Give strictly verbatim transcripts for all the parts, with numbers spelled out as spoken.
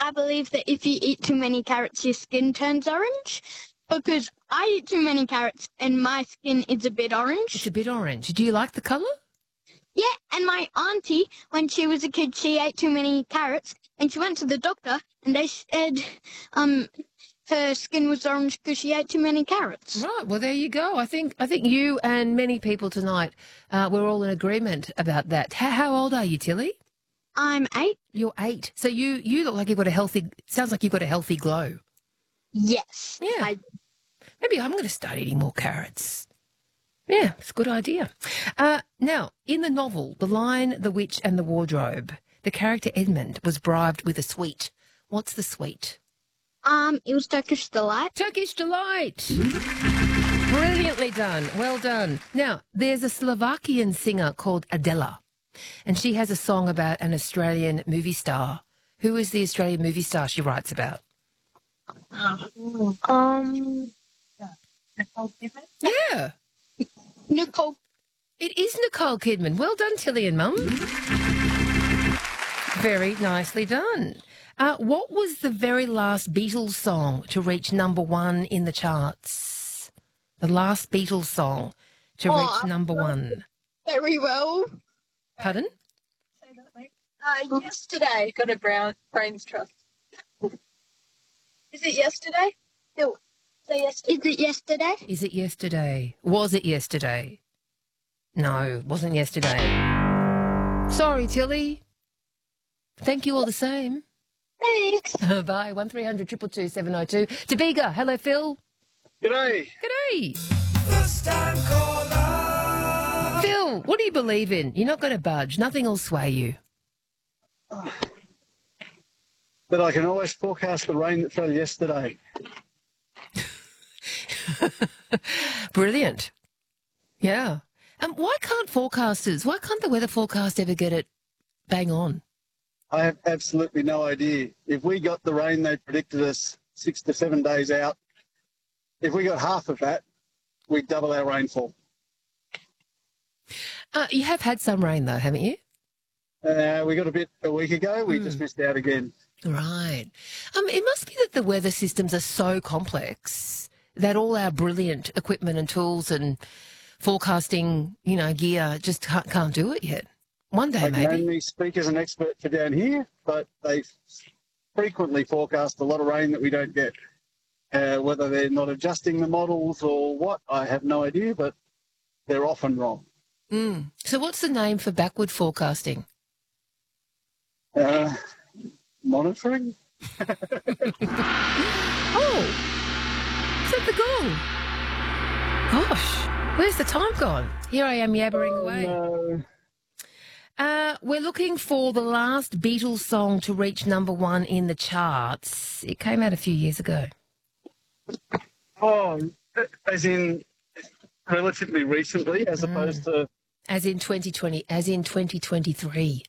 I believe that if you eat too many carrots, your skin turns orange. Because I eat too many carrots and my skin is a bit orange. It's a bit orange. Do you like the colour? Yeah, and my auntie, when she was a kid, she ate too many carrots, and she went to the doctor, and they said um, her skin was orange because she ate too many carrots. Right, well, there you go. I think I think you and many people tonight, uh, we're all in agreement about that. How, how old are you, Tilly? I'm eight. You're eight. So you, you look like you've got a healthy, sounds like you've got a healthy glow. Yes. Yeah. I, Maybe I'm going to start eating more carrots. Yeah, it's a good idea. Uh, now, in the novel, The Lion, the Witch and the Wardrobe, the character Edmund was bribed with a sweet. What's the sweet? um, it was Turkish delight. Turkish delight. Brilliantly done. Well done. Now, there's a Slovakian singer called Adela, and she has a song about an Australian movie star. Who is the Australian movie star she writes about? Um, Yeah. Nicole. It is Nicole Kidman. Well done, Tilly and Mum. Very nicely done. Uh, what was the very last Beatles song to reach number one in the charts? The last Beatles song to Oh, reach number one. Very well. Pardon? Uh, yesterday. Got a brown brains trust. Is it yesterday? No. So yesterday. Is it yesterday? Is it yesterday? Was it yesterday? No, it wasn't yesterday. Sorry, Tilly. Thank you all the same. Thanks. Bye. One three hundred two two two seven oh two. Tabiga. Hello, Phil. G'day. G'day. First time caller. Phil, what do you believe in? You're not going to budge. Nothing will sway you. But I can always forecast the rain that fell yesterday. Brilliant. Yeah. Um, why can't forecasters, why can't the weather forecast ever get it bang on? I have absolutely no idea. If we got the rain they predicted us six to seven days out, if we got half of that, we'd double our rainfall. Uh, you have had some rain, though, haven't you? Uh, we got a bit a week ago. We mm. just missed out again. Right. Um, it must be that the weather systems are so complex that all our brilliant equipment and tools and forecasting, you know, gear just can't, can't do it yet. One day, I maybe. I can only speak as an expert for down here, but they frequently forecast a lot of rain that we don't get. Uh, whether they're not adjusting the models or what, I have no idea, but they're often wrong. Mm. So what's the name for backward forecasting? Uh, monitoring? Oh, is that the gong? Gosh, where's the time gone? Here I am yabbering Oh, away. no. Uh, we're looking for the last Beatles song to reach number one in the charts. It came out a few years ago. Oh, as in relatively recently, as Mm. opposed to... As in twenty twenty, as in twenty twenty-three.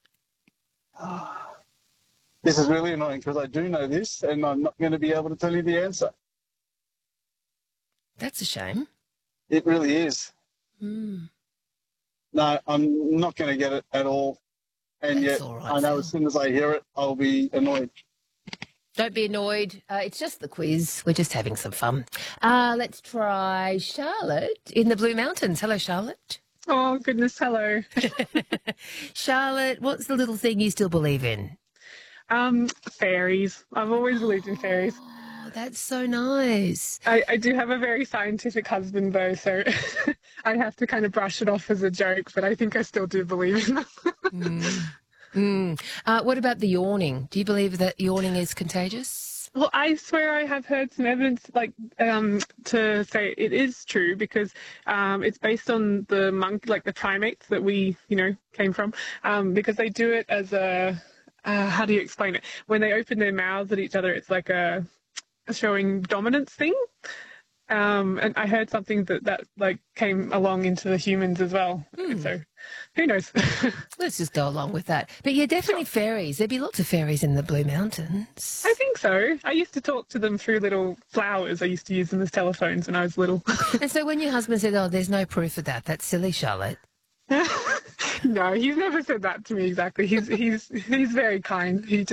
This is really annoying because I do know this and I'm not going to be able to tell you the answer. That's a shame. It really is. Mm. No, I'm not going to get it at all. And That's yet all right, I know Phil. as soon as I hear it, I'll be annoyed. Don't be annoyed. Uh, it's just the quiz. We're just having some fun. Uh, let's try Charlotte in the Blue Mountains. Hello, Charlotte. Oh, goodness, hello. Charlotte, what's the little thing you still believe in? Um, fairies. I've always believed in fairies. Oh, that's so nice. I, I do have a very scientific husband, though, so I have to kind of brush it off as a joke, but I think I still do believe in them. Mm. Mm. Uh, what about the yawning? Do you believe that yawning is contagious? Well, I swear I have heard some evidence, like, um, to say it is true because um, it's based on the monk, like the primates that we, you know, came from, um, because they do it as a, uh, how do you explain it? When they open their mouths at each other, it's like a, a showing dominance thing. Um, and I heard something that that like came along into the humans as well. Mm. So who knows? Let's just go along with that. But yeah, definitely fairies. There'd be lots of fairies in the Blue Mountains. I think so. I used to talk to them through little flowers. I used to use them as telephones when I was little. And so when your husband said, oh, there's no proof of that, that's silly, Charlotte. No, he's never said that to me exactly. He's he's he's very kind. He just